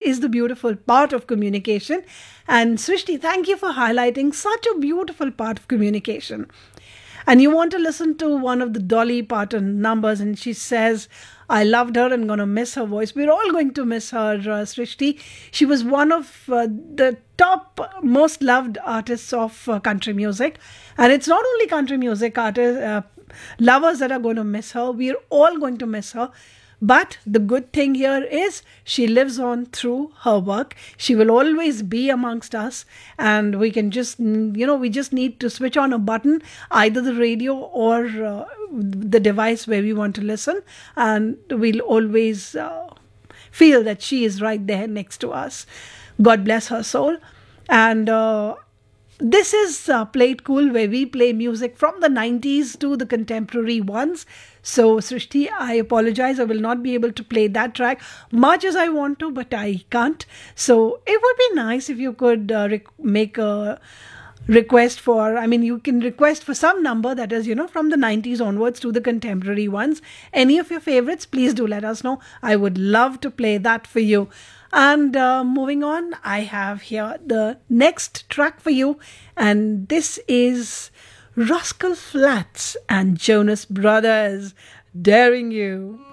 is the beautiful part of communication. And Srishti, thank you for highlighting such a beautiful part of communication. And you want to listen to one of the Dolly Parton numbers, and she says, I loved her and going to miss her voice. We're all going to miss her, Srishti. She was one of the top most loved artists of country music. And it's not only country music artists, lovers that are going to miss her. We're all going to miss her. But the good thing here is she lives on through her work. She will always be amongst us, and we can just, we just need to switch on a button, either the radio or the device where we want to listen, and we'll always feel that she is right there next to us. God bless her soul. And this is Play It Cool, where we play music from the 90s to the contemporary ones. So, Srishti, I apologize. I will not be able to play that track much as I want to, but I can't. So, it would be nice if you could make a request for, you can request for some number that is, from the 90s onwards to the contemporary ones. Any of your favorites, please do let us know. I would love to play that for you. And moving on, I have here the next track for you. And this is Rascal Flatts and Jonas Brothers, Daring You.